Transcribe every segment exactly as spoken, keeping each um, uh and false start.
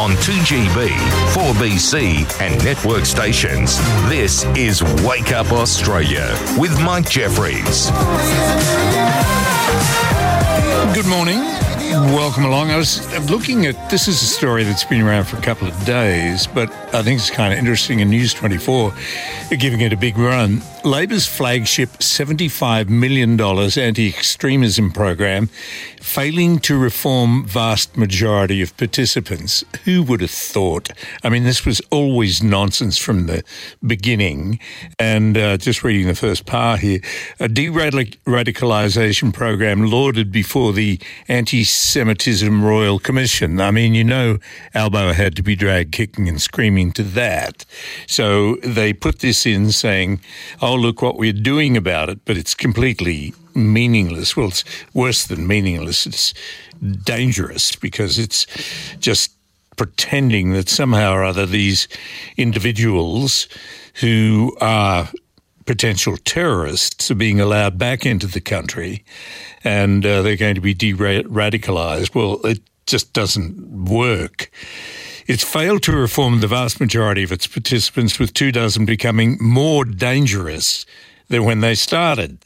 on two G B, four B C and network stations. This is Wake Up Australia with Mike Jeffries. Good morning. Welcome along. I was looking at, this is a story that's been around for a couple of days, but I think it's kind of interesting in News twenty-four, giving it a big run. Labor's flagship seventy-five million dollars anti-extremism program failing to reform vast majority of participants. Who would have thought? I mean, this was always nonsense from the beginning. And uh, just reading the first part here, a de-radicalisation program lauded before the Anti-Semitism Royal Commission. I mean, you know, Albo had to be dragged kicking and screaming to that. So they put this in saying, oh, look what we're doing about it, but it's completely meaningless. Well, it's worse than meaningless. It's dangerous because it's just pretending that somehow or other these individuals who are potential terrorists are being allowed back into the country and uh, they're going to be de-radicalised. Well, it just doesn't work. It's failed to reform the vast majority of its participants, with two dozen becoming more dangerous than when they started.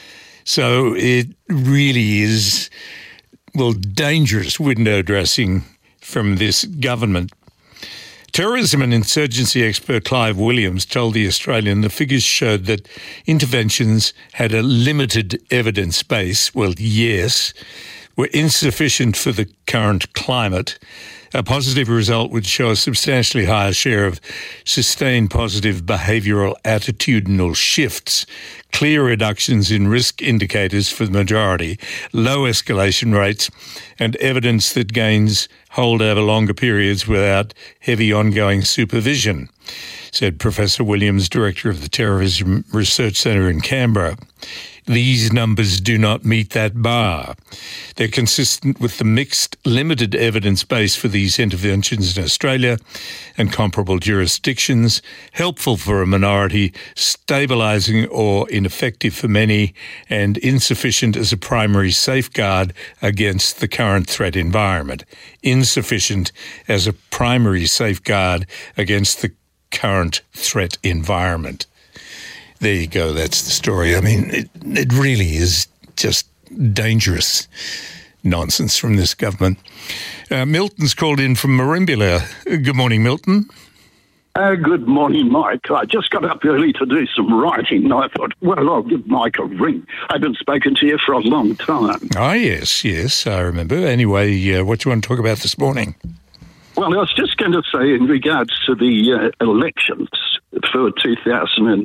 So it really is, well, dangerous window dressing from this government. Terrorism and insurgency expert Clive Williams told The Australian the figures showed that interventions had a limited evidence base. Well, yes, were insufficient for the current climate. A positive result would show a substantially higher share of sustained positive behavioural attitudinal shifts, clear reductions in risk indicators for the majority, low escalation rates, and evidence that gains hold over longer periods without heavy ongoing supervision, said Professor Williams, Director of the Terrorism Research Centre in Canberra. These numbers do not meet that bar. They're consistent with the mixed, limited evidence base for these interventions in Australia and comparable jurisdictions, helpful for a minority, stabilising or ineffective for many, and insufficient as a primary safeguard against the current threat environment. Insufficient as a primary safeguard against the current threat environment. There you go. That's the story. I mean, it, it really is just dangerous nonsense from this government. Uh, Milton's called in from Merimbula. Good morning, Milton. Uh, good morning, Mike. I just got up early to do some writing, and I thought, well, I'll give Mike a ring. I haven't spoken to you for a long time. Oh, yes, yes, I remember. Anyway, uh, what do you want to talk about this morning? Well, I was just going to say in regards to the uh, elections for two thousand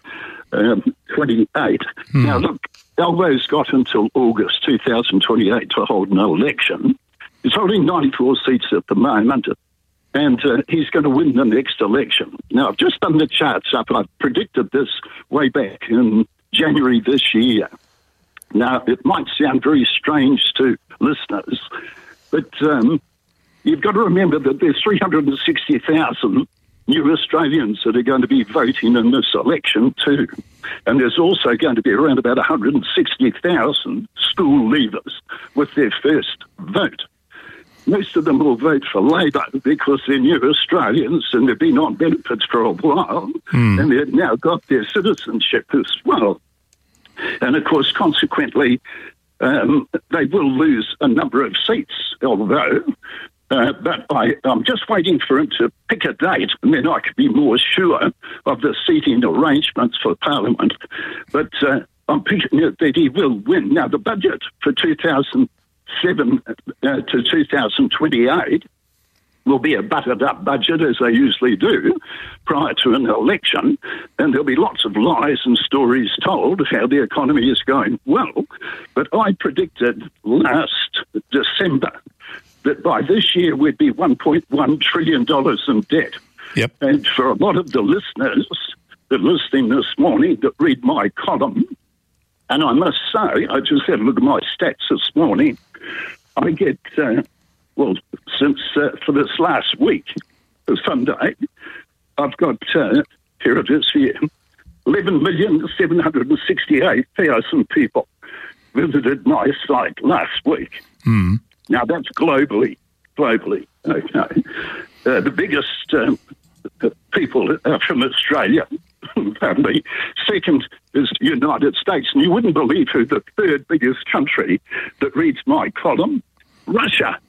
twenty-eight. Hmm. Now, look, Albo's got until August two thousand twenty-eight to hold an election. He's holding ninety-four seats at the moment, and uh, he's going to win the next election. Now, I've just done the charts up. I predicted this way back in January this year. Now, it might sound very strange to listeners, but um, you've got to remember that there's three hundred sixty thousand new Australians that are going to be voting in this election too. And there's also going to be around about one hundred sixty thousand school leavers with their first vote. Most of them will vote for Labor because they're new Australians and they've been on benefits for a while, mm. and they've now got their citizenship as well. And of course, consequently, um, they will lose a number of seats, although Uh, but I, I'm just waiting for him to pick a date, and then I could be more sure of the seating arrangements for Parliament. But uh, I'm picking it that he will win. Now, the budget for two thousand seven uh, to two thousand twenty-eight will be a buttered-up budget, as they usually do, prior to an election, and there'll be lots of lies and stories told of how the economy is going well. But I predicted last December that by this year we'd be one point one trillion dollars in debt. Yep. And for a lot of the listeners that are listening this morning that read my column, and I must say, I just had a look at my stats this morning, I get, uh, well, since uh, for this last week, for Sunday, I've got, uh, here it is here, eleven million seven hundred sixty-eight thousand people visited my site last week. Mm. Now, that's globally. globally. Okay, uh, the biggest um, people are from Australia. Pardon me. Second is the United States, and you wouldn't believe who the third biggest country that reads my column, Russia.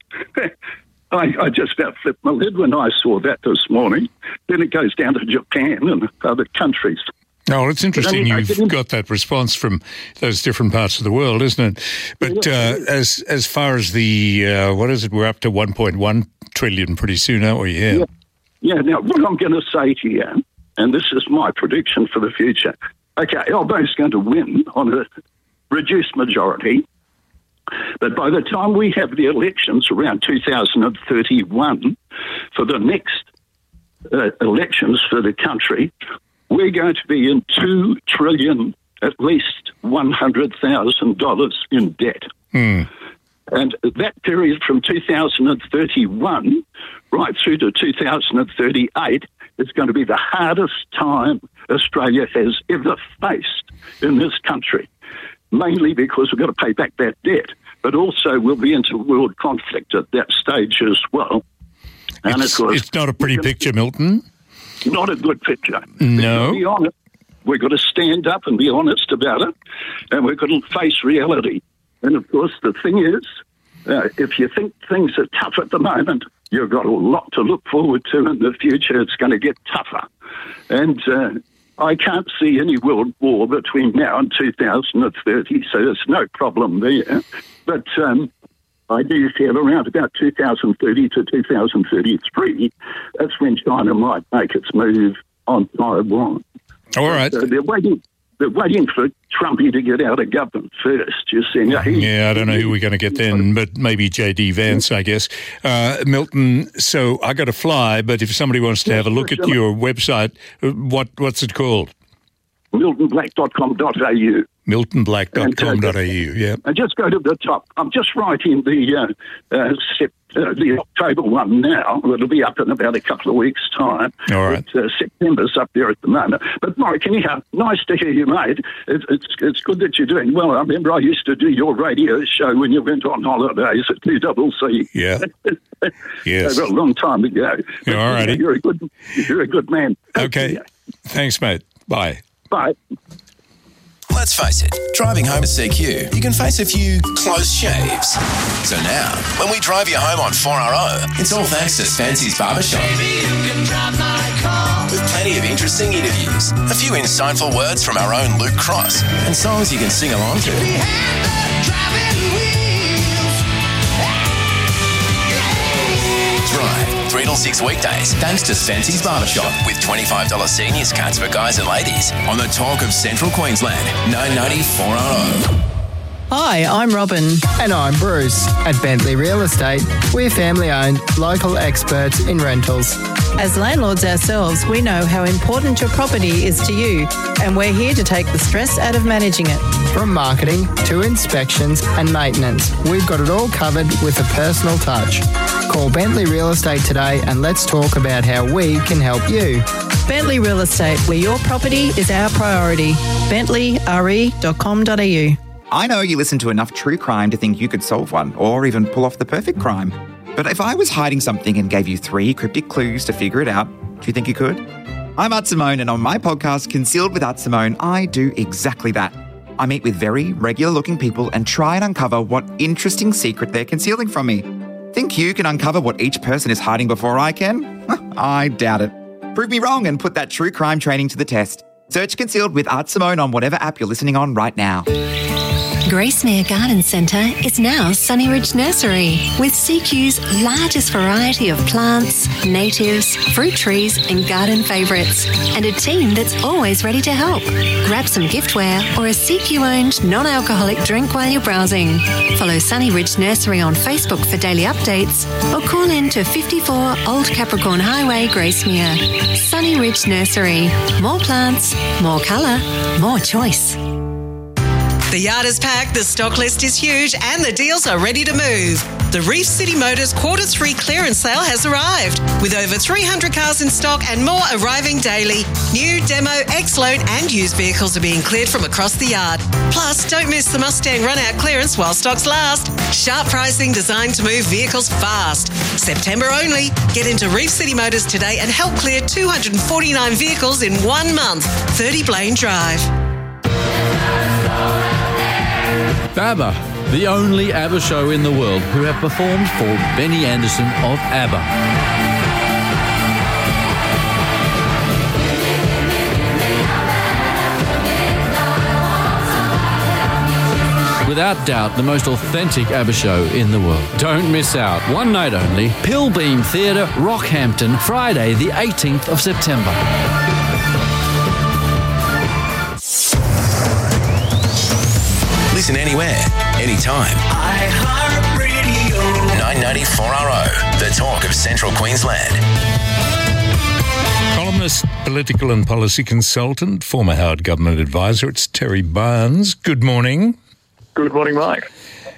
I, I just about flipped my lid when I saw that this morning. Then it goes down to Japan and other countries. Oh, well, it's interesting you've got that response from those different parts of the world, isn't it? But uh, as as far as the, uh, what is it, we're up to one point one trillion pretty soon, aren't we? Yeah. Yeah, yeah. Now, what I'm going to say to you, and this is my prediction for the future, okay, Albo's going to win on a reduced majority, but by the time we have the elections around two thousand thirty-one, for the next uh, elections for the country, we're going to be in two trillion, at least one hundred thousand dollars in debt. Hmm. And that period from two thousand thirty-one right through to two thousand thirty-eight is going to be the hardest time Australia has ever faced in this country, mainly because we've got to pay back that debt, but also we'll be into world conflict at that stage as well. And It's, of course, it's not a pretty picture, Milton. not a good picture. No. Be honest. We've got to stand up and be honest about it, and we've got to face reality. And of course, the thing is, uh, if you think things are tough at the moment, you've got a lot to look forward to in the future. It's going to get tougher. And uh, I can't see any world war between now and two thousand thirty, so there's no problem there. But um, I do feel around about two thousand thirty to two thousand thirty-three, that's when China might make its move on Taiwan. All right. So they're waiting. They're waiting for Trumpy to get out of government first. You see? Now, he, Yeah, I don't know who we're going to get then, but maybe J D Vance, I guess. Uh, Milton, so I got to fly, but if somebody wants to have a look at your website, what what's it called? milton black dot com dot a u. milton black dot com dot a u, yeah. And just go to the top. I'm just writing the uh, uh, sep- uh, the October one now. It'll be up in about a couple of weeks' time. All right. But, uh, September's up there at the moment. But, Mike, anyhow, nice to hear you, mate. It, it's it's good that you're doing well. I remember I used to do your radio show when you went on holidays at two C C. Yeah. Yes. A long time ago. Yeah, all righty. You're a good, you're a good man. Okay. Thanks, mate. Bye. Bye. Let's face it, driving home at C Q, you can face a few close shaves. So now, when we drive you home on four R O, it's all thanks to Spency's Barbershop. Baby, you can drive my car. With plenty of interesting interviews, a few insightful words from our own Luke Cross, and songs you can sing along to. We have the driving wheels. Drive three till six weekdays, thanks to Spency's Barbershop, with twenty-five dollars seniors cards for guys and ladies on the talk of Central Queensland, nine ninety four R O. Hi, I'm Robin. And I'm Bruce. At Bentley Real Estate, we're family-owned, local experts in rentals. As landlords ourselves, we know how important your property is to you, and we're here to take the stress out of managing it. From marketing to inspections and maintenance, we've got it all covered with a personal touch. Call Bentley Real Estate today and let's talk about how we can help you. Bentley Real Estate, where your property is our priority. bentley r e dot com dot a u. I know you listen to enough true crime to think you could solve one or even pull off the perfect crime. But if I was hiding something and gave you three cryptic clues to figure it out, do you think you could? I'm Art Simone, and on my podcast, Concealed with Art Simone, I do exactly that. I meet with very regular-looking people and try and uncover what interesting secret they're concealing from me. Think you can uncover what each person is hiding before I can? I doubt it. Prove me wrong and put that true crime training to the test. Search Concealed with Art Simone on whatever app you're listening on right now. Gracemere Garden Centre is now Sunny Ridge Nursery, with C Q's largest variety of plants, natives, fruit trees and garden favourites, and a team that's always ready to help. Grab some giftware or a C Q-owned non-alcoholic drink while you're browsing. Follow Sunny Ridge Nursery on Facebook for daily updates or call in to fifty-four Old Capricorn Highway, Gracemere. Sunny Ridge Nursery. More plants, more colour, more choice. The yard is packed, the stock list is huge, and the deals are ready to move. The Reef City Motors Quarter three clearance sale has arrived, with over three hundred cars in stock and more arriving daily. New, demo, ex-loan and used vehicles are being cleared from across the yard. Plus, don't miss the Mustang run-out clearance while stocks last. Sharp pricing designed to move vehicles fast. September only. Get into Reef City Motors today and help clear two hundred forty-nine vehicles in one month. thirty Blaine Drive. ABBA, the only ABBA show in the world who have performed for Benny Andersson of ABBA. Without doubt, the most authentic ABBA show in the world. Don't miss out. One night only. Pilbeam Theatre, Rockhampton, Friday the eighteenth of September. Listen anywhere, anytime. iHeartRadio. nine ninety four R O, the talk of Central Queensland. Columnist, political and policy consultant, former Howard Government advisor, it's Terry Barnes. Good morning. Good morning, Mike.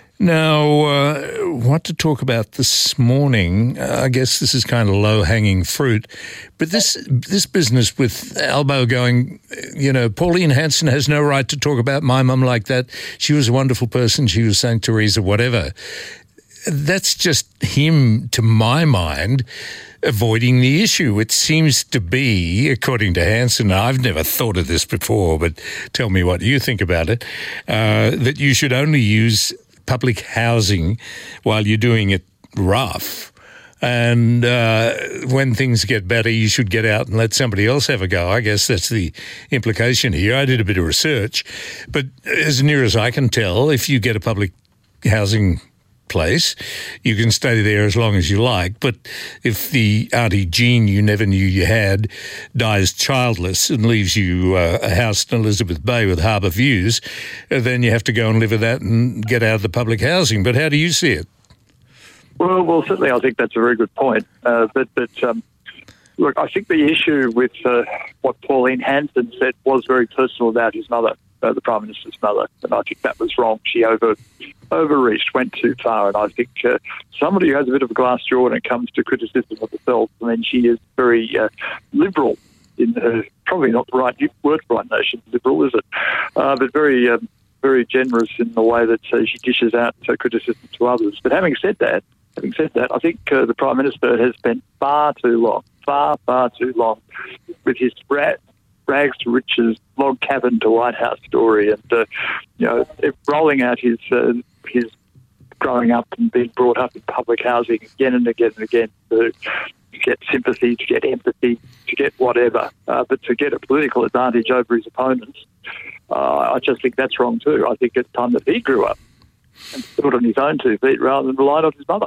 Now, uh, what to talk about this morning, uh, I guess this is kind of low-hanging fruit, but this this business with Albo going, you know, Pauline Hanson has no right to talk about my mum like that. She was a wonderful person. She was Saint Teresa, whatever. That's just him, to my mind, avoiding the issue. It seems to be, according to Hanson, I've never thought of this before, but tell me what you think about it, uh, that you should only use public housing while you're doing it rough. And uh, when things get better, you should get out and let somebody else have a go. I guess that's the implication here. I did a bit of research, but as near as I can tell, if you get a public housing place, you can stay there as long as you like. But if the Auntie Jean you never knew you had dies childless and leaves you uh, a house in Elizabeth Bay with harbour views, uh, then you have to go and live with that and get out of the public housing. But how do you see it? Well, well, certainly I think that's a very good point. Uh, but, but um, look, I think the issue with uh, what Pauline Hanson said was very personal about his mother, uh, the Prime Minister's mother, and I think that was wrong. She over overreached, went too far, and I think uh, somebody who has a bit of a glass jaw when it comes to criticism of herself, I mean, she is very uh, liberal in her, probably not the right word for right nation, liberal, is it? Uh, but very um, very generous in the way that uh, she dishes out uh, criticism to others. But having said that, having said that, I think uh, the Prime Minister has spent far too long, far, far too long with his rat, rags to riches, log cabin to White House story, and uh, you know, rolling out his uh, his growing up and being brought up in public housing again and again and again to get sympathy, to get empathy, to get whatever, uh, but to get a political advantage over his opponents, uh, I just think that's wrong too. I think it's time that he grew up and stood on his own two feet rather than relied on his mother.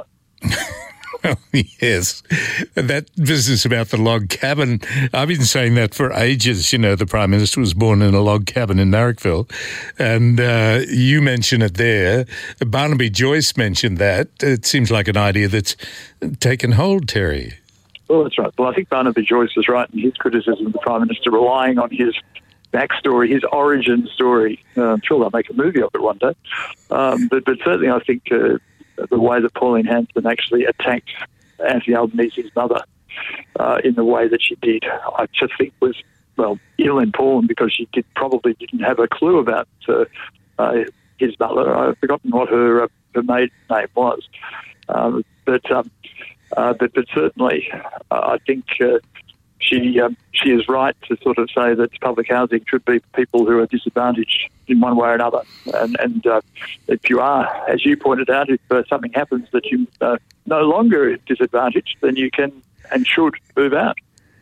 Oh, yes. That business about the log cabin, I've been saying that for ages. You know, the Prime Minister was born in a log cabin in Narrockville, and uh, you mentioned it there. Barnaby Joyce mentioned that. It seems like an idea that's taken hold, Terry. Well, that's right. Well, I think Barnaby Joyce was right in his criticism of the Prime Minister relying on his backstory, his origin story. Uh, I'm sure they'll make a movie of it one day. Um, but, but certainly I think uh, the way that Pauline Hanson actually attacked Anthony Albanese's mother uh, in the way that she did, I just think was, well, ill-informed, because she did probably didn't have a clue about uh, uh, his mother. I've forgotten what her, uh, her maiden name was. Um, but, um, uh, but but certainly uh, I think uh, she um, she is right to sort of say that public housing should be for people who are disadvantaged in one way or another. And, and uh, if you are, as you pointed out, if uh, something happens that you uh, no longer disadvantaged, then you can and should move out.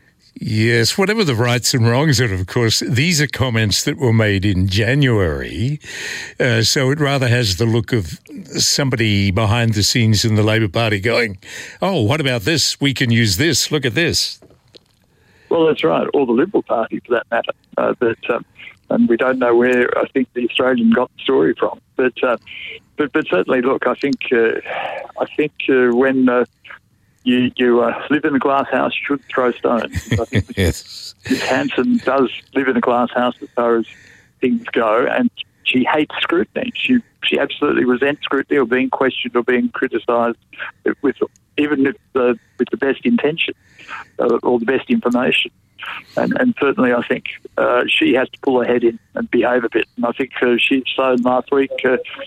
Yes, whatever the rights and wrongs are, of course, these are comments that were made in January, uh, so it rather has the look of somebody behind the scenes in the Labor Party going, oh, what about this? We can use this. Look at this. Well, that's right, or the Liberal Party for that matter. Uh, but um, and we don't know where I think the Australian got the story from. But uh, but but certainly, look, I think uh, I think uh, when uh, you you uh, live in a glass house, you shouldn't throw stones. I think yes. Miz Hanson does live in a glass house as far as things go, and she hates scrutiny. She she absolutely resents scrutiny or being questioned or being criticised, with even if the, with the best intention uh, or the best information. And, and certainly, I think uh, she has to pull her head in and behave a bit. And I think uh, she's shown last week, uh,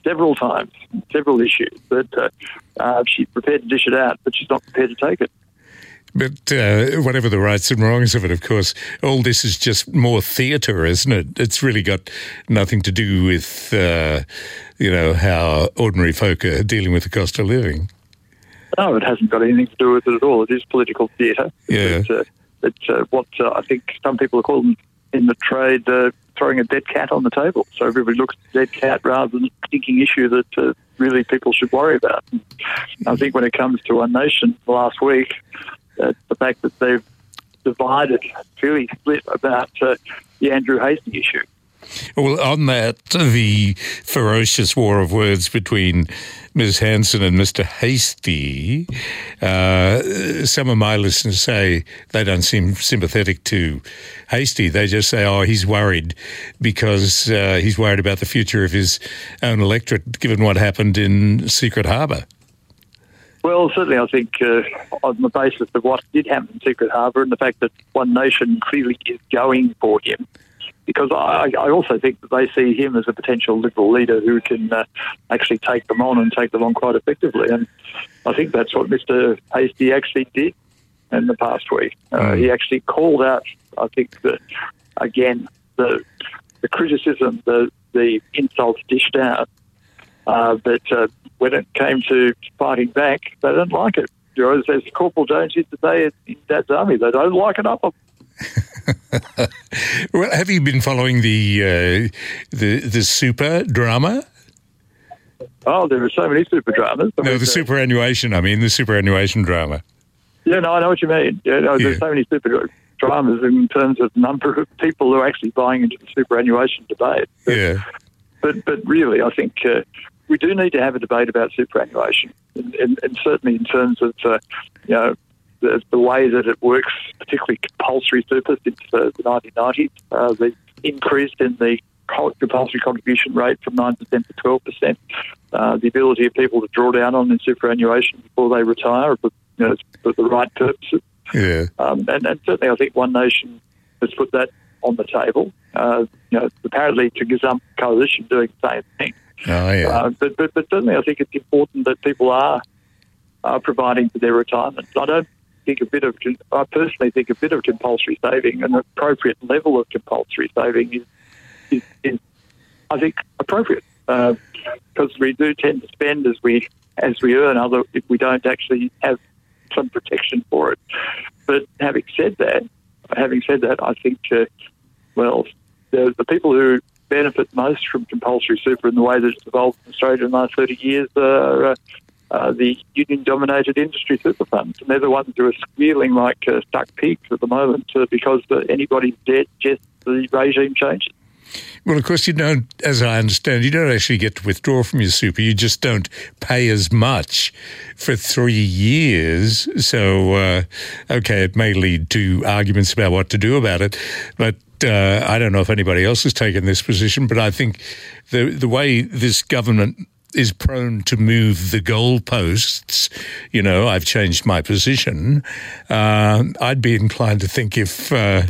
several times, several issues, that uh, uh, she's prepared to dish it out, but she's not prepared to take it. But uh, whatever the rights and wrongs of it, of course, all this is just more theatre, isn't it? It's really got nothing to do with, uh, you know, how ordinary folk are dealing with the cost of living. No, it hasn't got anything to do with it at all. It is political theatre. Yeah. It's, uh, it's uh, what uh, I think some people are calling in the trade uh, throwing a dead cat on the table. So everybody looks at the dead cat rather than a thinking issue that uh, really people should worry about. And I think when it comes to One Nation last week, uh, the fact that they've divided, fairly split about uh, the Andrew Hastie issue. Well, on that, the ferocious war of words between Miz Hanson and Mister Hastie, uh, some of my listeners say they don't seem sympathetic to Hastie. They just say, oh, he's worried because uh, he's worried about the future of his own electorate, given what happened in Secret Harbour. Well, certainly I think uh, on the basis of what did happen in Secret Harbour and the fact that One Nation clearly is going for him, because I, I also think that they see him as a potential Liberal leader who can uh, actually take them on and take them on quite effectively. And I think that's what Mister Hastie actually did in the past week. Uh, he actually called out, I think, that, again, the the criticism, the, the insults dished out, uh, but uh, when it came to fighting back, they didn't like it. You know, as Corporal Jones used to say in Dad's Army, they don't like enough of Well, have you been following the uh, the the super drama? Oh, there are so many super dramas. No, the superannuation. I mean, the superannuation drama. Yeah, no, I know what you mean. Yeah, no, there's Yeah. so many super dramas in terms of number of people who are actually buying into the superannuation debate. But, Yeah. but but really, I think uh, we do need to have a debate about superannuation, and, and, and certainly in terms of uh, you know. The, the way that it works, particularly compulsory super since uh, the nineteen nineties, uh, the increase in the compulsory contribution rate from nine percent to twelve percent, uh, the ability of people to draw down on their superannuation before they retire for, you know, for the right purposes. Yeah. Um, and, and certainly I think One Nation has put that on the table. Uh, you know, apparently to Gazump Coalition doing the same thing. Oh, yeah. Uh, but, but, but certainly I think it's important that people are, are providing for their retirement. I don't think a bit of, I personally think a bit of compulsory saving, an appropriate level of compulsory saving is, is, is I think, appropriate uh, because we do tend to spend as we as we earn, other if we don't actually have some protection for it. But having said that, having said that, I think, uh, well, the, the people who benefit most from compulsory super in the way that it's evolved in Australia in the last thirty years are uh, Uh, the union-dominated industry super funds, and they're the ones who are squealing like uh, stuck pigs at the moment uh, because uh, anybody's dead just the regime changes. Well, of course, you don't, as I understand, you don't actually get to withdraw from your super. You just don't pay as much for three years. So, uh, okay, it may lead to arguments about what to do about it, but uh, I don't know if anybody else has taken this position, but I think the the way this government is prone to move the goalposts, you know, I've changed my position. Uh, I'd be inclined to think if uh,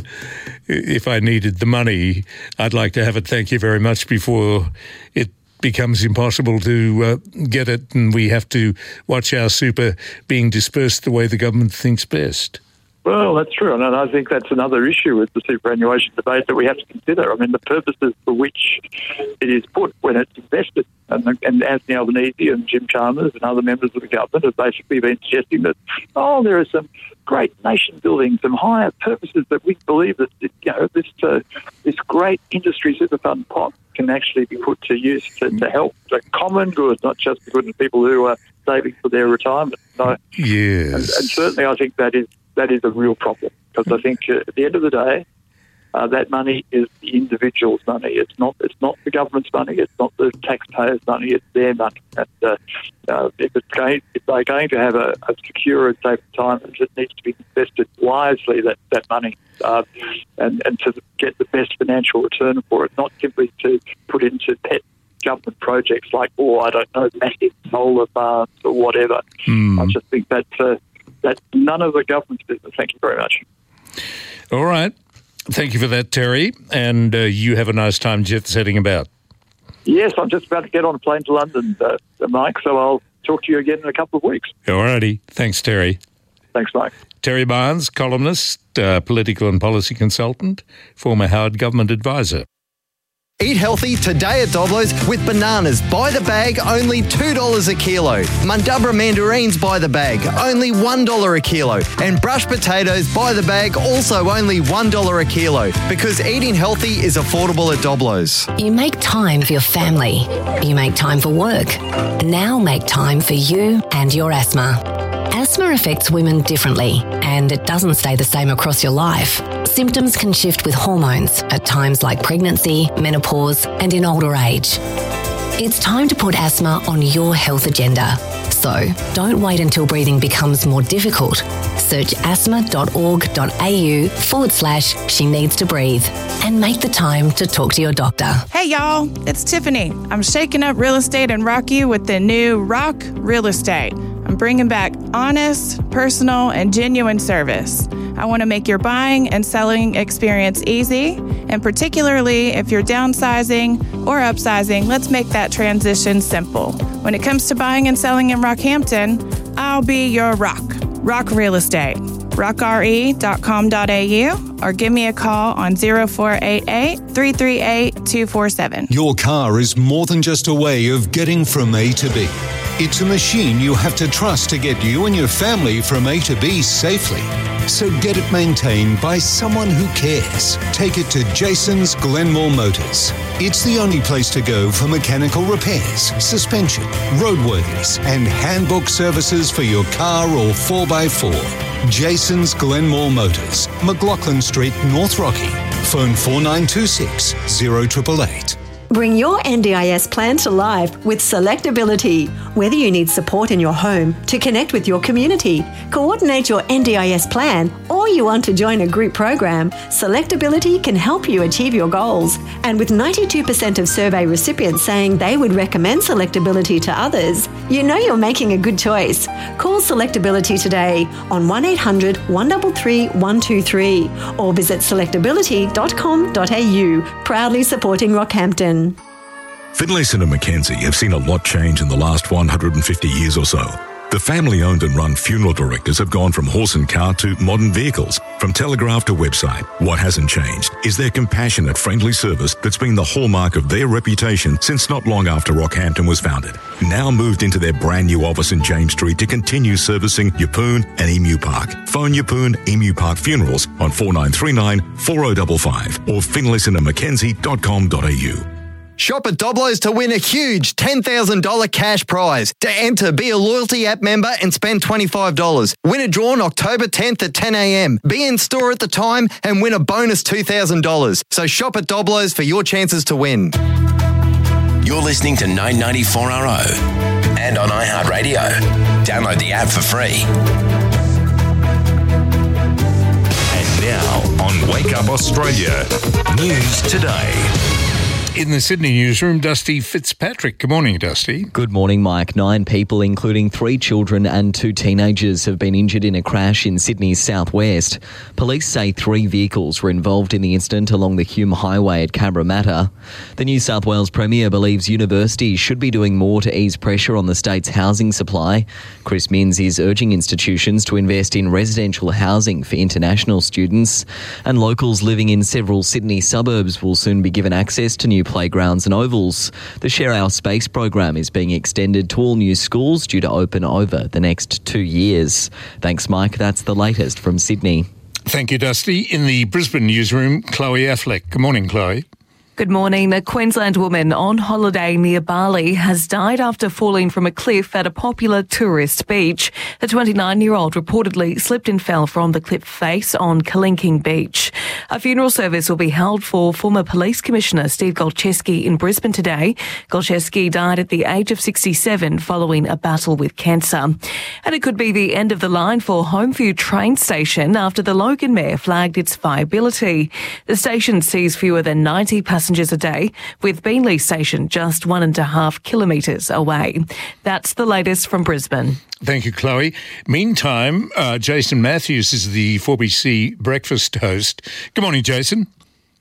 if I needed the money, I'd like to have it, thank you very much, before it becomes impossible to uh, get it and we have to watch our super being dispersed the way the government thinks best. Well, that's true, and I think that's another issue with the superannuation debate that we have to consider. I mean, the purposes for which it is put when it's invested, and, and Anthony Albanese and Jim Chalmers and other members of the government have basically been suggesting that, oh, there are some great nation building, some higher purposes that we believe that, you know, this uh, this great industry super fund pot can actually be put to use to, to help the common good, not just the good of people who are saving for their retirement. So, yes. and, and certainly I think that is that is a real problem, because I think uh, at the end of the day, uh, that money is the individual's money. It's not it's not the government's money. It's not the taxpayers' money. It's their money. And uh, uh, if it's going, if they're going to have a, a secure and safe retirement, it needs to be invested wisely. That that money, uh, and and to get the best financial return for it, not simply to put into pet government projects like, oh, I don't know, massive solar farms or whatever. Mm. I just think that. Uh, That's none of the government's business. Thank you very much. All right. Thank you for that, Terry. And uh, you have a nice time jet setting about. Yes, I'm just about to get on a plane to London, uh, Mike, so I'll talk to you again in a couple of weeks. All righty. Thanks, Terry. Thanks, Mike. Terry Barnes, columnist, uh, political and policy consultant, former Howard government advisor. Eat healthy today at Doblo's with bananas by the bag, only two dollars a kilo. Mundubra mandarins by the bag, only one dollar a kilo. And brush potatoes by the bag, also only one dollar a kilo. Because eating healthy is affordable at Doblo's. You make time for your family. You make time for work. Now make time for you and your asthma. Asthma affects women differently, and it doesn't stay the same across your life. Symptoms can shift with hormones at times like pregnancy, menopause, and in older age. It's time to put asthma on your health agenda. So don't wait until breathing becomes more difficult. Search asthma.org.au forward slash she needs to breathe and make the time to talk to your doctor. Hey y'all, it's Tiffany. I'm shaking up real estate and rock you with the new Rock Real Estate. I'm bringing back honest, personal, and genuine service. I want to make your buying and selling experience easy, and particularly if you're downsizing or upsizing, let's make that transition simple. When it comes to buying and selling in Rockhampton, I'll be your rock. Rock Real Estate. rock r e dot com dot a u or give me a call on zero four eight eight, three three eight, two four seven. Your car is more than just a way of getting from A to B. It's a machine you have to trust to get you and your family from A to B safely. So get it maintained by someone who cares. Take it to Jason's Glenmore Motors. It's the only place to go for mechanical repairs, suspension, roadworthiness, and handbook services for your car or four by four. Jason's Glenmore Motors, McLaughlin Street, North Rocky. Phone four nine two six, zero eight eight eight. Bring your N D I S plan to life with Selectability. Whether you need support in your home, to connect with your community, coordinate your N D I S plan, or you want to join a group program, Selectability can help you achieve your goals. And with ninety-two percent of survey recipients saying they would recommend Selectability to others, you know you're making a good choice. Call Selectability today on one eight hundred, one three three, one two three or visit selectability dot com dot a u, proudly supporting Rockhampton. Finlayson and Mackenzie have seen a lot change in the last one hundred fifty years or so. The family-owned and run funeral directors have gone from horse and cart to modern vehicles, from telegraph to website. What hasn't changed is their compassionate, friendly service that's been the hallmark of their reputation since not long after Rockhampton was founded. Now moved into their brand new office in James Street to continue servicing Yeppoon and Emu Park. Phone Yeppoon Emu Park Funerals on four nine three nine, four oh five five or finlayson and mackenzie dot com dot a u. Shop at Doblo's to win a huge ten thousand dollars cash prize. To enter, be a loyalty app member and spend twenty-five dollars. Win a draw on October tenth at ten a m. Be in store at the time and win a bonus two thousand dollars. So shop at Doblo's for your chances to win. You're listening to nine ninety-four R O and on iHeartRadio. Download the app for free. And now on Wake Up Australia, News Today. In the Sydney newsroom, Dusty Fitzpatrick. Good morning, Dusty. Good morning, Mike. Nine people, including three children and two teenagers, have been injured in a crash in Sydney's southwest. Police say three vehicles were involved in the incident along the Hume Highway at Cabramatta. The New South Wales Premier believes universities should be doing more to ease pressure on the state's housing supply. Chris Minns is urging institutions to invest in residential housing for international students. And locals living in several Sydney suburbs will soon be given access to new playgrounds and ovals. The Share Our Space program is being extended to all new schools due to open over the next two years. Thanks, Mike. That's the latest from Sydney. Thank you, Dusty. In the Brisbane newsroom, Chloe Affleck. Good morning, Chloe. Good morning. A Queensland woman on holiday near Bali has died after falling from a cliff at a popular tourist beach. The twenty-nine-year-old reportedly slipped and fell from the cliff face on Kalinking Beach. A funeral service will be held for former Police Commissioner Steve Golczewski in Brisbane today. Golczewski died at the age of sixty-seven following a battle with cancer. And it could be the end of the line for Homeview train station after the Logan Mayor flagged its viability. The station sees fewer than ninety passengers a day, with Beenleigh Station just one and a half kilometres away. That's the latest from Brisbane. Thank you, Chloe. Meantime, uh, Jason Matthews is the four B C breakfast host. Good morning, Jason.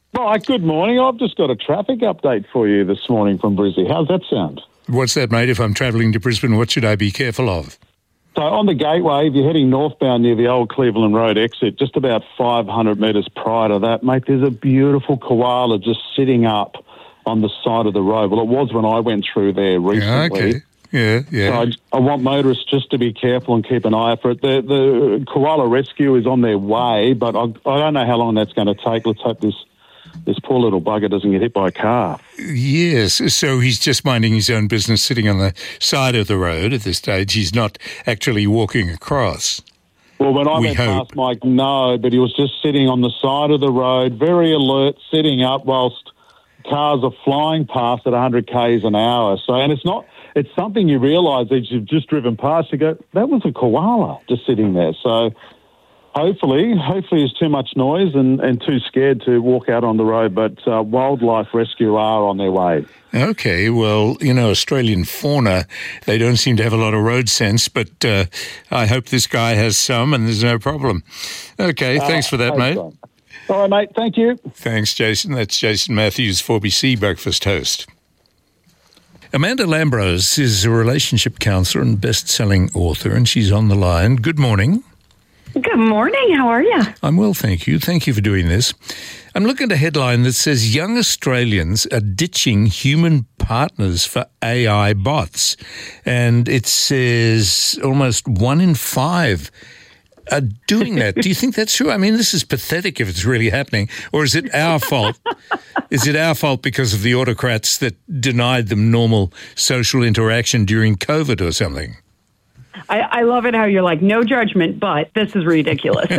Right, good morning. I've just got a traffic update for you this morning from Brizzy. How's that sound? What's that, mate? If I'm travelling to Brisbane, what should I be careful of? So on the Gateway, if you're heading northbound near the old Cleveland Road exit, just about five hundred metres prior to that, mate, there's a beautiful koala just sitting up on the side of the road. Well, it was when I went through there recently. Okay. Yeah, yeah. So I, I want motorists just to be careful and keep an eye out for it. The, the koala rescue is on their way, but I, I don't know how long that's going to take. Let's hope this this poor little bugger doesn't get hit by a car. Yes, so he's just minding his own business sitting on the side of the road at this stage. He's not actually walking across. Well, when I we went hope. past Mike, no, but he was just sitting on the side of the road, very alert, sitting up whilst cars are flying past at one hundred kays an hour. So, and it's not... It's something you realise as you've just driven past, you go, that was a koala just sitting there. So hopefully, hopefully there's too much noise and, and too scared to walk out on the road, but uh, wildlife rescue are on their way. Okay, well, you know, Australian fauna, they don't seem to have a lot of road sense, but uh, I hope this guy has some and there's no problem. Okay, thanks for that, Uh, mate. so. All right, mate, thank you. Thanks, Jason. That's Jason Matthews, four B C Breakfast host. Amanda Lambrose is a relationship counsellor and best-selling author, and she's on the line. Good morning. Good morning. How are you? I'm well, thank you. Thank you for doing this. I'm looking at a headline that says young Australians are ditching human partners for A I bots, and it says almost one in five are doing that. Do you think that's true? I mean, this is pathetic if it's really happening, or is it our fault? Is it our fault because of the autocrats that denied them normal social interaction during COVID or something? I, I love it how you're like, no judgment, but this is ridiculous.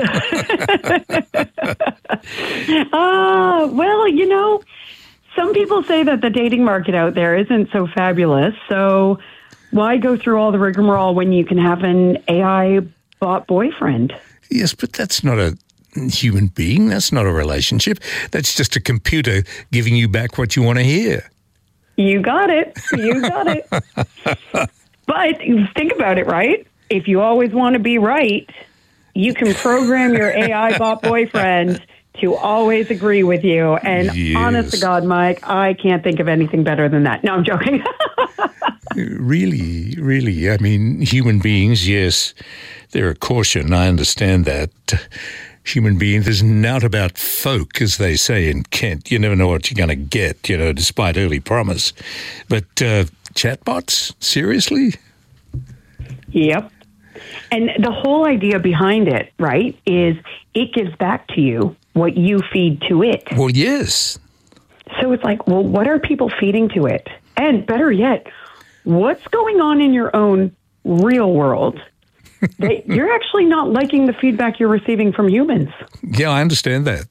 uh, well, you know, some people say that the dating market out there isn't so fabulous. So why go through all the rigmarole when you can have an A I bot boyfriend? Yes, but that's not a human being. That's not a relationship. That's just a computer giving you back what you want to hear. You got it. You got it. But think about it, right? If you always want to be right, you can program your A I bot boyfriend to always agree with you. And Yes. honest to God, Mike, I can't think of anything better than that. No, I'm joking. Really, really. I mean, human beings, yes, they're a caution. I understand that. Human beings, there's naught about folk, as they say in Kent. You never know what you're going to get, you know, despite early promise. But uh, chatbots? Seriously? Yep. And the whole idea behind it, right, is it gives back to you what you feed to it. Well, yes. So it's like, well, what are people feeding to it? And better yet, what's going on in your own real world that you're actually not liking the feedback you're receiving from humans? Yeah, I understand that.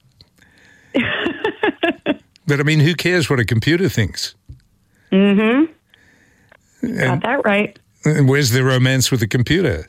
But, I mean, who cares what a computer thinks? Mm-hmm. Got that right. And where's the romance with the computer?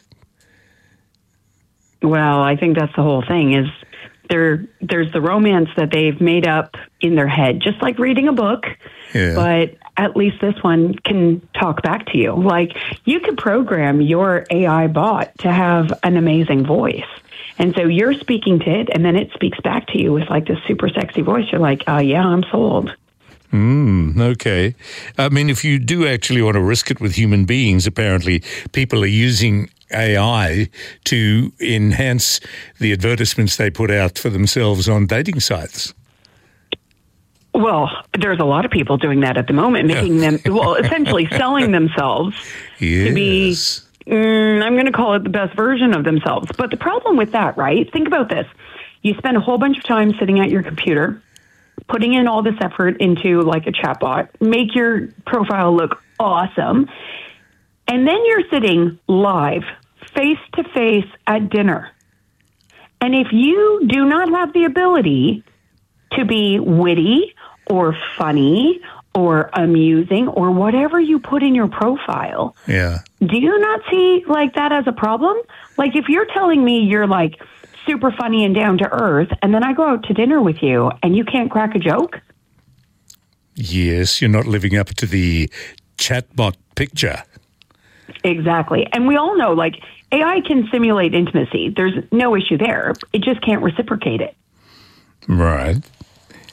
Well, I think that's the whole thing is there. There's the romance that they've made up in their head, just like reading a book. Yeah. But at least this one can talk back to you. Like you could program your A I bot to have an amazing voice. And so you're speaking to it and then it speaks back to you with like this super sexy voice. You're like, oh, yeah, I'm sold. Mm, okay. I mean, if you do actually want to risk it with human beings, apparently people are using A I to enhance the advertisements they put out for themselves on dating sites. Well, there's a lot of people doing that at the moment, making them, well, essentially selling themselves to be, mm, I'm going to call it the best version of themselves. But the problem with that, right? Think about this. You spend a whole bunch of time sitting at your computer, putting in all this effort into like a chatbot, make your profile look awesome. And then you're sitting live, face to face at dinner. And if you do not have the ability to be witty or funny or amusing or whatever you put in your profile, Yeah. do you not see like that as a problem? Like if you're telling me you're like super funny and down to earth, and then I go out to dinner with you and you can't crack a joke? Yes, you're not living up to the chatbot picture. Exactly. And we all know like A I can simulate intimacy. There's no issue there. It just can't reciprocate it. Right.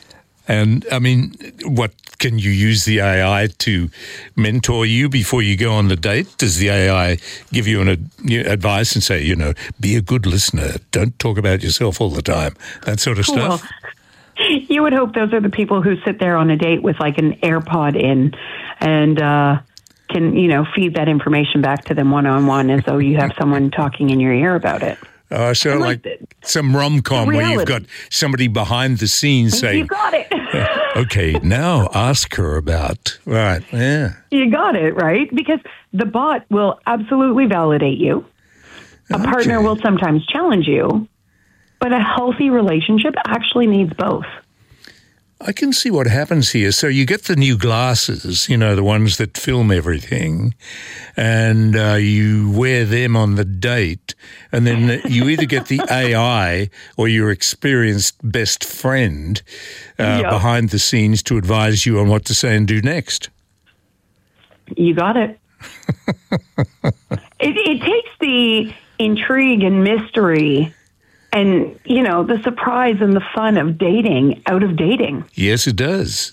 And, I mean, what, can you use the A I to mentor you before you go on the date? Does the A I give you an ad- advice and say, you know, be a good listener, don't talk about yourself all the time, that sort of stuff? Well, you would hope those are the people who sit there on a date with like an AirPod in and uh, can, you know, feed that information back to them one-on-one as though you have someone talking in your ear about it. Uh, so And, like, like, some rom-com where you've got reality. somebody behind the scenes saying, You got it. okay, now ask her about, right, yeah. You got it, right? Because the bot will absolutely validate you. A partner will sometimes challenge you, but a healthy relationship actually needs both. I can see what happens here. So you get the new glasses, you know, the ones that film everything, and uh, you wear them on the date, and then you either get the A I or your experienced best friend uh, Yep. behind the scenes to advise you on what to say and do next. You got it. it. It takes the intrigue and mystery and, you know, the surprise and the fun of dating out of dating. Yes, it does.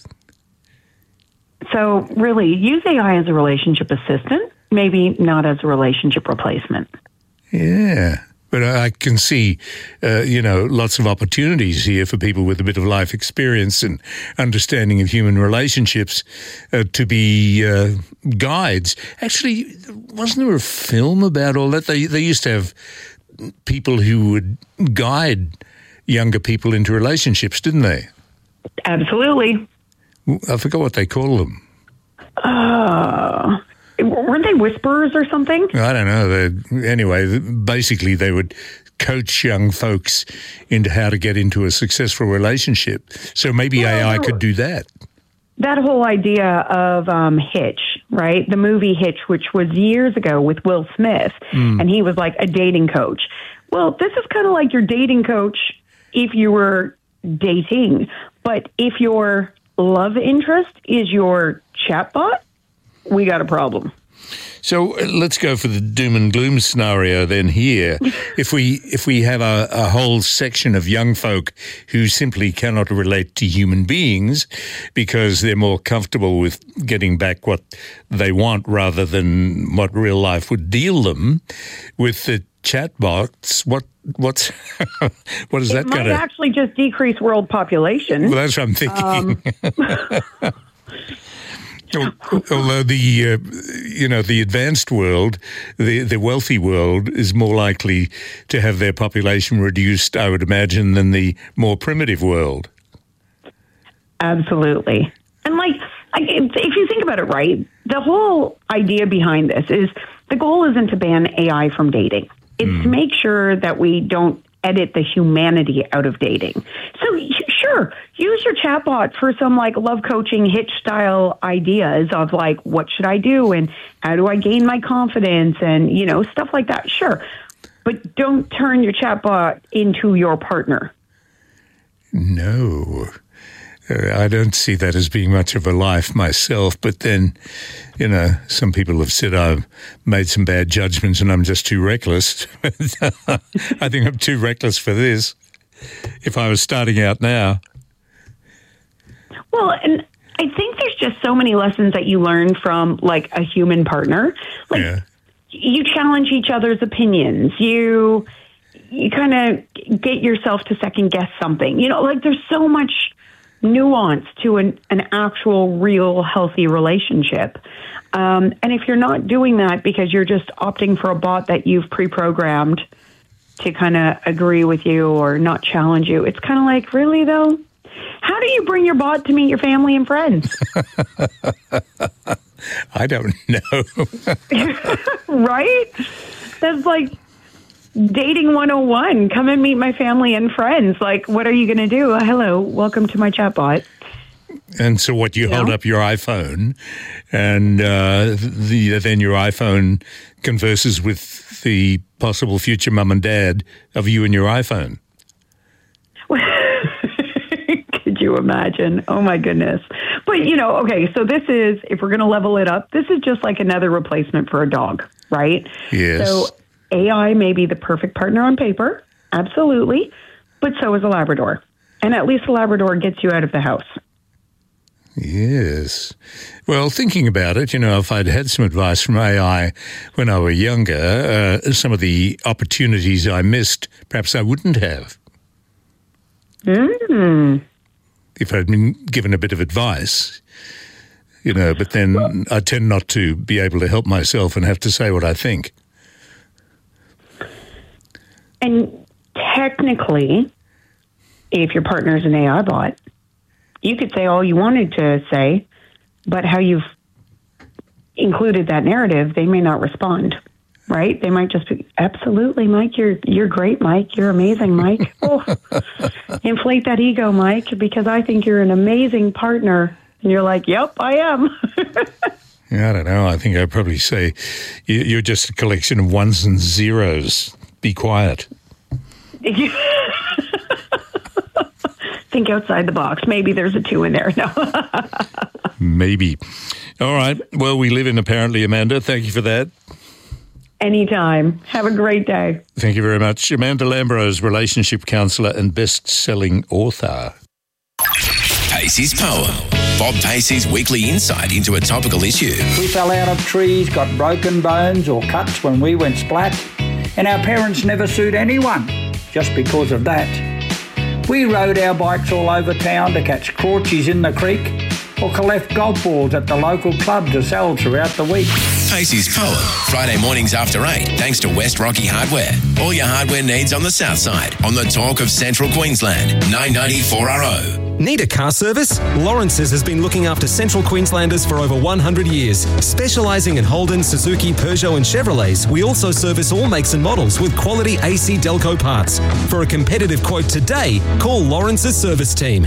So really, use A I as a relationship assistant, maybe not as a relationship replacement. Yeah. But I can see, uh, you know, lots of opportunities here for people with a bit of life experience and understanding of human relationships uh, to be uh, guides. Actually, wasn't there a film about all that? They they used to have people who would guide younger people into relationships, didn't they? Absolutely. I forgot what they call them. Uh, weren't they whisperers or something? I don't know. They, anyway, basically they would coach young folks into how to get into a successful relationship. So maybe A I could do that. That whole idea of um, Hitch, right? The movie Hitch, which was years ago with Will Smith, Mm. and he was like a dating coach. Well, this is kind of like your dating coach if you were dating. But if your love interest is your chatbot, we got a problem. So uh, let's go for the doom and gloom scenario then here. if we if we have a, a whole section of young folk who simply cannot relate to human beings because they're more comfortable with getting back what they want rather than what real life would deal them, with the chatbots, what what's what is that It might going to? actually just decrease world population. Well, that's what I'm thinking. Um, Although the, uh, you know, the advanced world, the, the wealthy world is more likely to have their population reduced, I would imagine, than the more primitive world. Absolutely. And like, I- if you think about it, right, the whole idea behind this is the goal isn't to ban A I from dating. It's to make sure that we don't edit the humanity out of dating. So y- sure, use your chatbot for some like love coaching Hitch style ideas of like, what should I do? And how do I gain my confidence? And, you know, stuff like that. Sure. But don't turn your chatbot into your partner. No. Uh, I don't see that as being much of a life myself, but then, you know, some people have said I've made some bad judgments and I'm just too reckless. I think I'm too reckless for this if I was starting out now. Well, and I think there's just so many lessons that you learn from like a human partner. Like Yeah. you challenge each other's opinions. You you kind of get yourself to second guess something. You know, like there's so much nuance to an, an actual, real, healthy relationship. Um, and if you're not doing that because you're just opting for a bot that you've pre-programmed to kind of agree with you or not challenge you, it's kind of like, really though? How do you bring your bot to meet your family and friends? I don't know. Right? That's like dating one oh one. Come and meet my family and friends. Like, what are you going to do? Uh, hello, welcome to my chatbot. And so what, you Yeah. hold up your iPhone and uh, the, then your iPhone converses with the possible future mum and dad of you and your iPhone. Could you imagine? Oh, my goodness. But, you know, okay, so this is, if we're going to level it up, this is just like another replacement for a dog, right? Yes. So A I may be the perfect partner on paper, absolutely, but so is a Labrador. And at least a Labrador gets you out of the house. Yes. Well, thinking about it, you know, if I'd had some advice from A I when I was younger, uh, some of the opportunities I missed, perhaps I wouldn't have. Mm. If I'd been given a bit of advice, you know, but then I tend not to be able to help myself and have to say what I think. And technically, if your partner's an A I bot, you could say all you wanted to say, but how you've included that narrative, they may not respond, right? They might just be, absolutely, Mike, you're you're great, Mike. You're amazing, Mike. Oh, inflate that ego, Mike, because I think you're an amazing partner. And you're like, yep, I am. Yeah, I don't know. I think I'd probably say you're just a collection of ones and zeros. Be quiet. Think outside the box. Maybe there's a two in there. No. Maybe. All right. Well, we live in apparently, Amanda. Thank you for that. Anytime. Have a great day. Thank you very much. Amanda Lambrose, relationship counsellor and best-selling author. Pacey's Poem. Bob Pacey's weekly insight into a topical issue. We fell out of trees, got broken bones or cuts when we went splat, and our parents never sued anyone just because of that. We rode our bikes all over town to catch crawchies in the creek or collect golf balls at the local club to sell throughout the week. Pacey's Poem, Friday mornings after eight, thanks to West Rocky Hardware. All your hardware needs on the south side, on the talk of Central Queensland, nine ninety four R O. Need a car service? Lawrence's has been looking after Central Queenslanders for over one hundred years. Specialising in Holden, Suzuki, Peugeot and Chevrolets, we also service all makes and models with quality A C Delco parts. For a competitive quote today, call Lawrence's service team.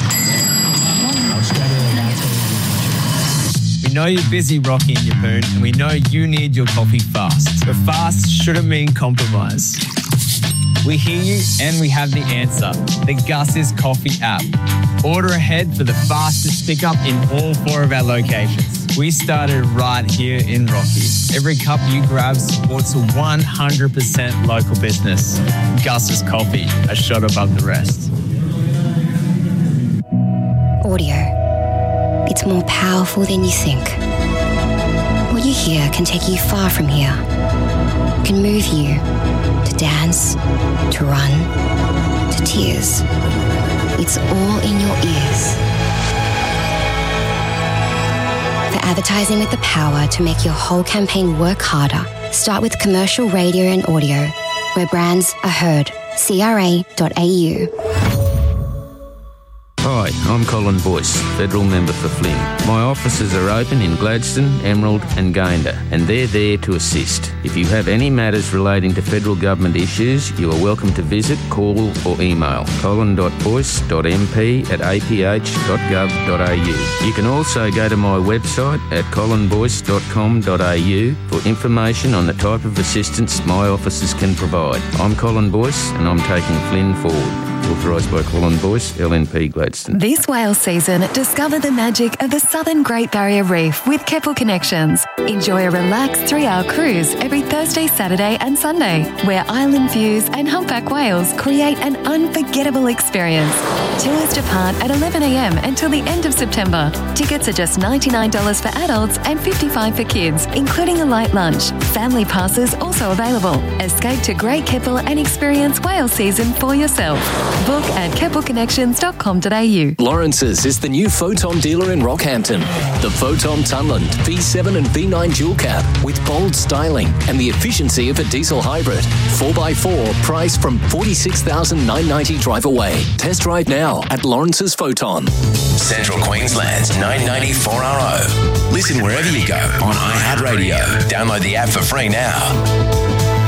We know you're busy, Rocky and Yapoon, and we know you need your coffee fast. But fast shouldn't mean compromise. We hear you and we have the answer. The Gus's Coffee app. Order ahead for the fastest pickup in all four of our locations. We started right here in Rocky. Every cup you grab supports a one hundred percent local business. Gus's Coffee, a shot above the rest. Audio. It's more powerful than you think. What you hear can take you far from here. It can move you to dance, to run, to tears. It's all in your ears. For advertising with the power to make your whole campaign work harder, start with commercial radio and audio, where brands are heard. C R A dot A U. Hi, I'm Colin Boyce, Federal Member for Flynn. My offices are open in Gladstone, Emerald and Gayndah, and they're there to assist. If you have any matters relating to federal government issues, you are welcome to visit, call or email colin dot boyce dot m p at a p h dot gov dot a u. You can also go to my website at colin boyce dot com dot a u for information on the type of assistance my offices can provide. I'm Colin Boyce and I'm taking Flynn forward. Authorised by Colin Boyce, L N P Gladstone. This whale season, discover the magic of the Southern Great Barrier Reef with Keppel Connections. Enjoy a relaxed three-hour cruise every Thursday, Saturday and Sunday, where island views and humpback whales create an unforgettable experience. Tours depart at eleven a m until the end of September. Tickets are just ninety-nine dollars for adults and fifty-five dollars for kids, including a light lunch. Family passes also available. Escape to Great Keppel and experience whale season for yourself. Book at keppel connections dot com dot a u. Lawrence's is the new Photon dealer in Rockhampton. The Photon Tunland V seven and V nine dual cab with bold styling and the efficiency of a diesel hybrid. four by four, price from forty-six thousand nine hundred ninety dollars drive away. Test drive now at Lawrence's Photon. Central Queensland's nine ninety four R O. Listen wherever you go on iHeartRadio. Download the app for free now.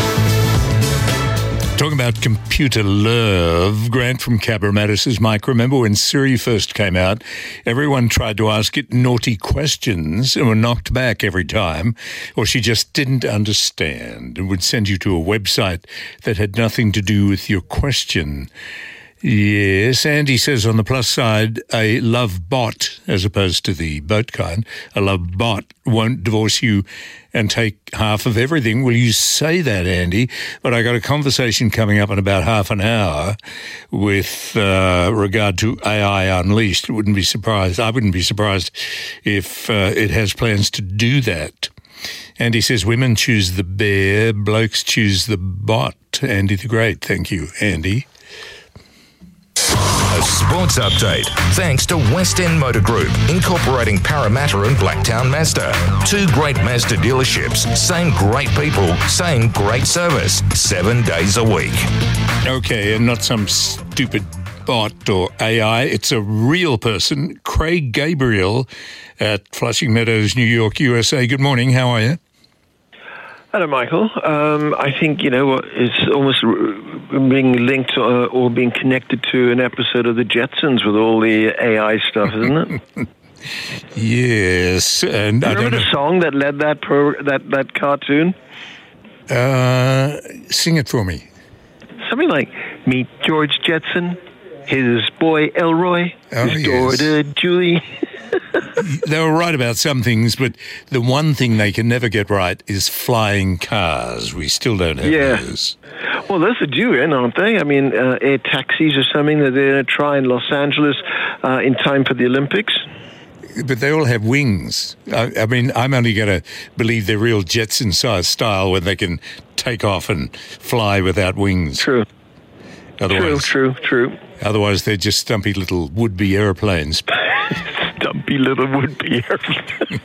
Talking about computer love, Grant from Cabramatta says, Mike, remember when Siri first came out, everyone tried to ask it naughty questions and were knocked back every time, or she just didn't understand and would send you to a website that had nothing to do with your question. Yes, Andy says on the plus side, a love bot, as opposed to the boat kind, a love bot won't divorce you and take half of everything. Well, you say that, Andy, but I got a conversation coming up in about half an hour with uh, regard to A I Unleashed. It wouldn't be surprised. I wouldn't be surprised if uh, it has plans to do that. Andy says women choose the bear, blokes choose the bot. Andy the Great. Thank you, Andy. A sports update thanks to West End Motor Group, incorporating Parramatta and Blacktown Mazda. Two great Mazda dealerships, same great people, same great service, seven days a week. Okay, and not some stupid bot or A I. It's a real person, Craig Gabriel at Flushing Meadows, New York, U S A. Good morning. How are you? Hello, Michael. Um, I think, you know, it's almost being linked uh, or being connected to an episode of The Jetsons with all the A I stuff, isn't it? Yes. And Do you I remember don't the song that led that pro- that, that cartoon? Uh, sing it for me. Something like, meet George Jetson, his boy Elroy, Oh, his yes. daughter Julie. They were right about some things, but the one thing they can never get right is flying cars. We still don't have Yeah. those. Well, those are due in, aren't they? I mean, uh, air taxis or something that they're going to try in Los Angeles uh, in time for the Olympics. But they all have wings. I, I mean, I'm only going to believe they're real Jetson-sized style when they can take off and fly without wings. True. Otherwise, True, true, true. Otherwise, they're just stumpy little would-be airplanes. Stumpy little would-be airplanes.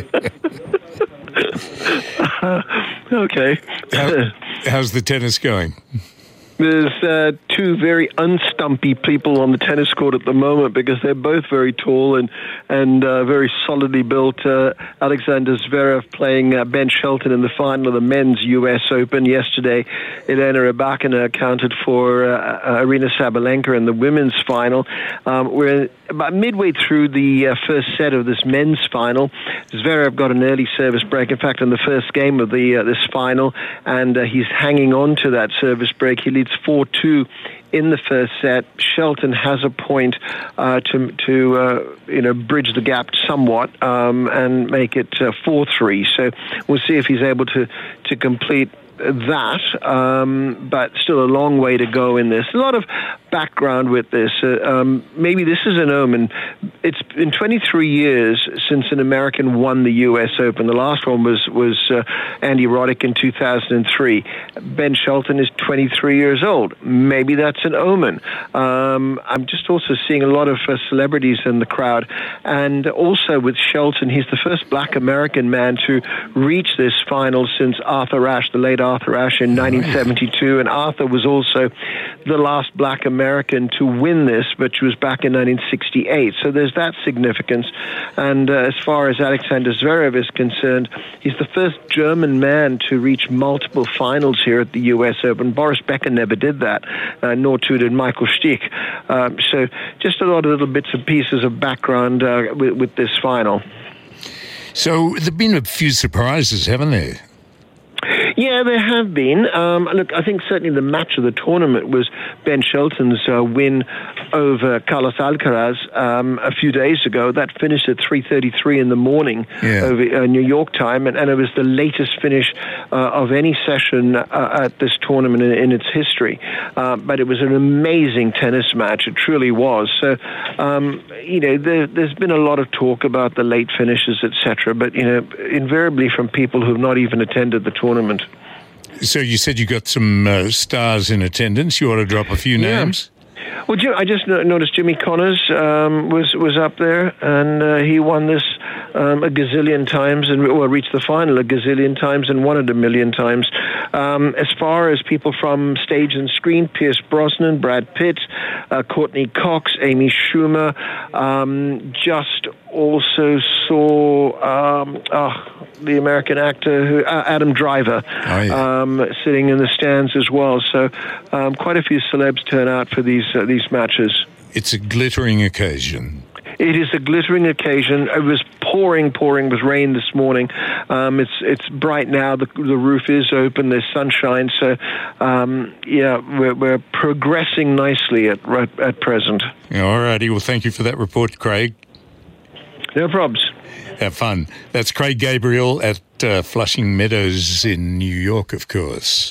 uh, okay. How, how's the tennis going? There's uh, two very unstumpy people on the tennis court at the moment because they're both very tall and and uh, very solidly built. Uh, Alexander Zverev playing uh, Ben Shelton in the final of the men's U S Open yesterday. Elena Rybakina accounted for uh, Arina Sabalenka in the women's final. Um, we're about midway through the uh, first set of this men's final. Zverev got an early service break, in fact, in the first game of the uh, this final, and uh, he's hanging on to that service break. He leads four two in the first set. Shelton has a point uh, to to uh, you know bridge the gap somewhat um, and make it uh, four three. So we'll see if he's able to to complete that, um, but still a long way to go in this. A lot of background with this. Uh, um, maybe this is an omen. It's been twenty-three years since an American won the U S Open. The last one was was uh, Andy Roddick in two thousand three. Ben Shelton is twenty-three years old. Maybe that's an omen. Um, I'm just also seeing a lot of uh, celebrities in the crowd, and also with Shelton, he's the first Black American man to reach this final since Arthur Ashe, the late Arthur Ashe in nineteen seventy-two, and Arthur was also the last Black American to win this, which was back in nineteen sixty-eight. So there's that significance. And uh, as far as Alexander Zverev is concerned, he's the first German man to reach multiple finals here at the U S Open. Boris Becker never did that, uh, nor too did Michael Stich. Um, so just a lot of little bits and pieces of background uh, with, with this final. So there have been a few surprises, haven't there? Yeah, there have been. Um, look, I think certainly the match of the tournament was Ben Shelton's uh, win over Carlos Alcaraz um, a few days ago. That finished at three thirty-three in the morning Yeah. over uh, New York time, and, and it was the latest finish uh, of any session uh, at this tournament in, in its history. Uh, but it was an amazing tennis match. It truly was. So, um, you know, there, there's been a lot of talk about the late finishes, et cetera, but, you know, invariably from people who have not even attended the tournament. So you said you got some uh, stars in attendance. You ought to drop a few Yeah. names. Well, Jim, I just no- noticed Jimmy Connors um, was was up there, and uh, he won this um, a gazillion times, and well, reached the final a gazillion times, and won it a million times. Um, as far as people from stage and screen, Pierce Brosnan, Brad Pitt, uh, Courtney Cox, Amy Schumer, um, just also saw um, oh, the American actor who uh, Adam Driver Oh, yeah. um, sitting in the stands as well. So um, quite a few celebs turn out for these uh, these matches. It's a glittering occasion. It is a glittering occasion. It was pouring, pouring with rain this morning. Um, it's it's bright now. The, the roof is open. There's sunshine. So, um, yeah, we're, we're progressing nicely at at, at present. All righty. Well, thank you for that report, Craig. No probs. Have fun. That's Craig Gabriel at uh, Flushing Meadows in New York, of course.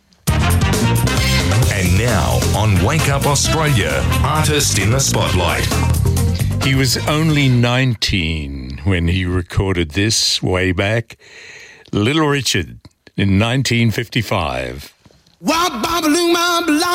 And now on Wake Up Australia, Artist in the Spotlight. He was only nineteen when he recorded this way back. Little Richard in nineteen fifty-five.